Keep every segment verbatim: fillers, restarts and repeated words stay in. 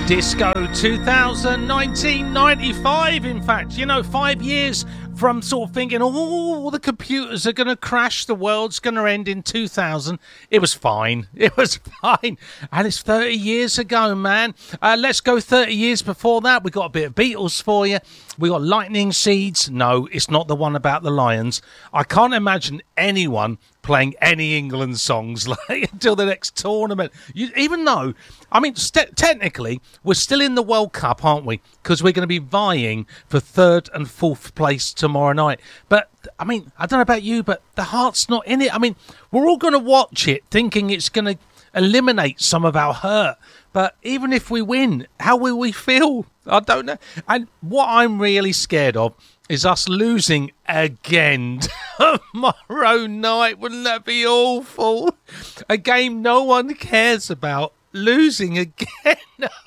Disco two thousand, nineteen ninety-five, in fact. You know, five years from sort of thinking, oh, the computers are going to crash, the world's going to end in two thousand. It was fine. It was fine. And it's thirty years ago, man. Uh, let's go thirty years before that. We got a bit of Beatles for you. We got Lightning Seeds. No, it's not the one about the Lions. I can't imagine anyone playing any England songs like until the next tournament. You, even though, I mean, st- technically, we're still in the World Cup, aren't we? Because we're going to be vying for third and fourth place tomorrow night. But, I mean, I don't know about you, but the heart's not in it. I mean, we're all going to watch it thinking it's going to eliminate some of our hurt. But even if we win, how will we feel? I don't know. And what I'm really scared of is us losing again tomorrow night. Wouldn't that be awful? A game no one cares about. Losing again.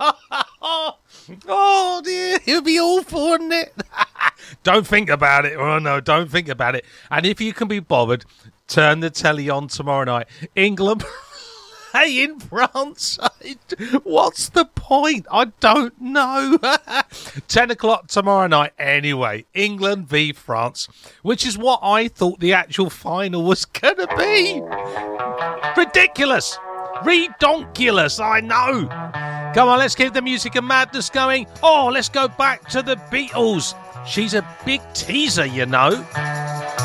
Oh, dear. It would be awful, wouldn't it? Don't think about it. Oh, no, don't think about it. And if you can be bothered, turn the telly on tomorrow night. England... Hey, in France, what's the point? I don't know. ten o'clock tomorrow night anyway. England v France, which is what I thought the actual final was going to be. Ridiculous. Redonkulous, I know. Come on, let's keep the music and madness going. Oh, let's go back to the Beatles. She's a big teaser, you know.